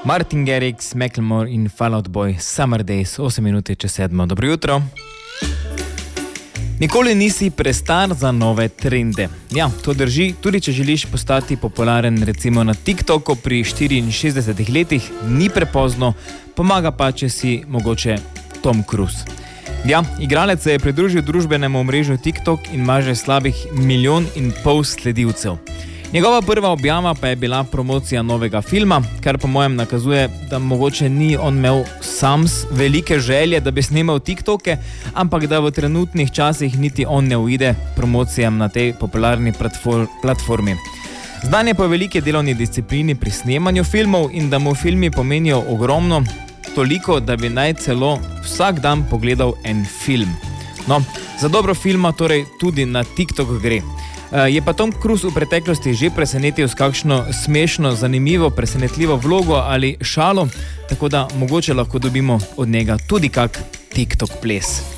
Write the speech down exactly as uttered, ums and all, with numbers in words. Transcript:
Martin Garrix, Macklemore in Fall Out Boy, Summer Days, osem minut čez sedmo. Dobro jutro. Nikoli nisi prestar za nove trende. Ja, to drži, tudi če želiš postati popularen recimo na TikToku pri štiriinšestdesetih letih, ni prepozno, pomaga pa, če si mogoče Tom Cruise. Ja, igralec se je pridružil družbenemu omrežju TikTok in ima že slabih milijon in pol sledilcev. Njegova prva objava pa je bila promocija novega filma, kar po mojem nakazuje, da mogoče ni on imel sam velike želje, da bi snemal TikToke, ampak da v trenutnih časih niti on ne uide promocijam na tej popularni platformi. Znan je po velike delovni disciplini pri snemanju filmov in da mu filmi pomenijo ogromno, toliko, da bi naj celo vsak dan pogledal en film. No, za dobro filma torej tudi na TikTok gre. Je pa Tom Cruise v preteklosti že presenetil s kakšno smešno, zanimivo, presenetljivo vlogo ali šalo, tako da mogoče lahko dobimo od njega tudi kak TikTok ples.